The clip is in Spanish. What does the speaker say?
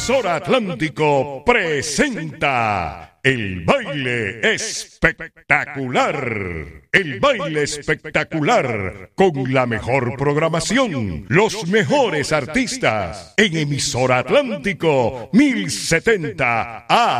Emisora Atlántico presenta el baile espectacular. El baile espectacular con la mejor programación, los mejores artistas en Emisora Atlántico 1070 AM.